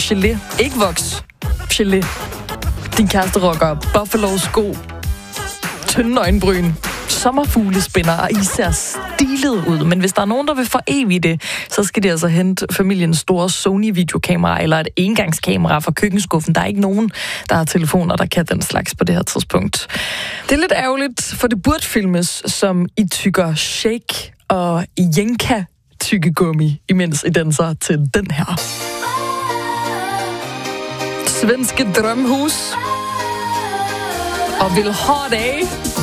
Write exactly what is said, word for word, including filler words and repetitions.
gelé. Ikke voks. Gelé. Din kæreste rocker Buffalo-sko. Tynde øjenbryn. Sommerfuglespænder, og I ser stilet ud. Men hvis der er nogen, der vil forevige det, så skal de altså hente familiens store Sony-videokamera eller et engangskamera fra køkkenskuffen. Der er ikke nogen, der har telefoner, der kan den slags på det her tidspunkt. Det er lidt ærgerligt, for det burde filmes, som I tykker shake og jenka tykkegummi, imens I danser til den her. Svenske drømhus og vil ha dig.